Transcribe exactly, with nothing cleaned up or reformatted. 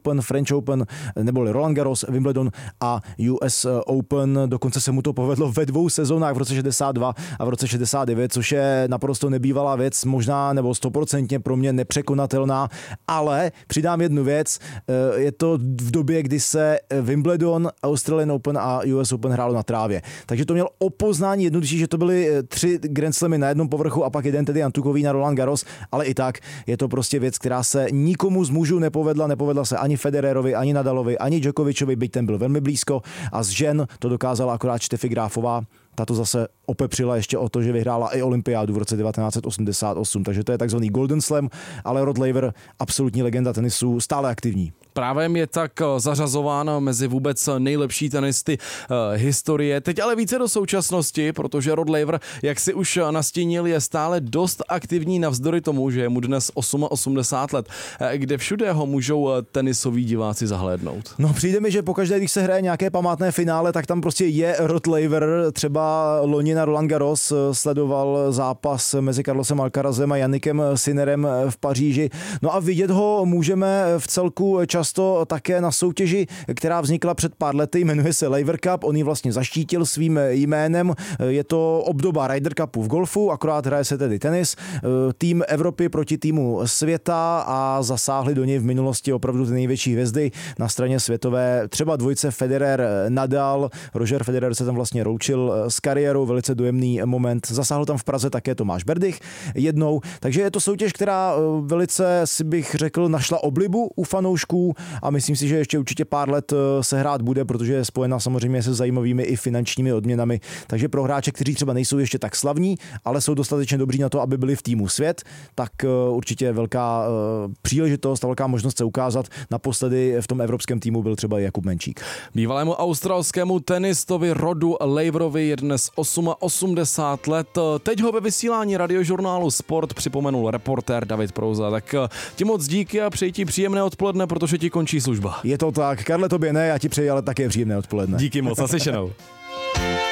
Open, French Open, neboli Roland Garros, Wimbledon a U S Open. Dokonce se mu to povedlo ve dvou sezónách v roce šedesát dva a v roce šedesát devět, což je naprosto nebývalá věc, možná nebo stoprocentně pro mě nepřekonatelná, ale přidám jednu věc, je to v době, kdy se Wimbledon, Australian Open a U S Open hrálo na trávě. Takže to měl o poznání jednodušší, že to byly tři Grand Slamy na jednom povrchu a pak jeden tedy antukový na Roland Garros, ale i tak je to prostě věc, která se nikomu z mužů nepovedla, nepovedla se ani Federerovi, ani Nadalovi, ani Djokovičovi, byť ten byl velmi blízko, a z žen to dokázala akorát Steffi Grafová. Tato zase opepřila ještě o to, že vyhrála i olympiádu v roce devatenáct set osmdesát osm, takže to je takzvaný Golden Slam, ale Rod Laver, absolutní legenda tenisu, stále aktivní. Právě je tak zařazován mezi vůbec nejlepší tenisty historie. Teď ale více do současnosti, protože Rod Laver, jak si už nastínil, je stále dost aktivní navzdory tomu, že je mu dnes osmdesát osm let, kde všude ho můžou tenisoví diváci zahlédnout. No přijde mi, že pokaždé, když se hraje nějaké památné finále, tak tam prostě je Rod Laver. Třeba loni na Roland Garros sledoval zápas mezi Carlosem Alcarazem a Yannickem Sinnerem v Paříži. No a vidět ho můžeme v celku často také na soutěži, která vznikla před pár lety, jmenuje se Laver Cup, on ji vlastně zaštítil svým jménem, je to obdoba Ryder Cupu v golfu, akorát hraje se tedy tenis, tým Evropy proti týmu světa a zasáhli do něj v minulosti opravdu ty největší hvězdy na straně světové, třeba dvojce Federer-Nadal, Roger Federer se tam vlastně roučil s kariérou, velice dojemný moment, zasáhl tam v Praze také Tomáš Berdych jednou, takže je to soutěž, která velice, si bych řekl, našla oblibu u fanoušků a myslím si, že ještě určitě pár let se hrát bude, protože je spojena samozřejmě se zajímavými i finančními odměnami. Takže pro hráče, kteří třeba nejsou ještě tak slavní, ale jsou dostatečně dobří na to, aby byli v týmu svět, tak určitě velká příležitost a velká možnost se ukázat. Naposledy v tom evropském týmu byl třeba Jakub Menčík. Bývalému australskému tenistovi Rodu Laverovi je dnes osmdesát osm let. Teď ho ve vysílání radiožurnálu Sport připomenul reportér David Prouza. Tak ti moc díky a přeji ti příjemné odpoledne, protože ti končí služba. Je to tak. Karle, tobě ne, já ti přeji ale také příjemné odpoledne. Díky moc, naslyšenou.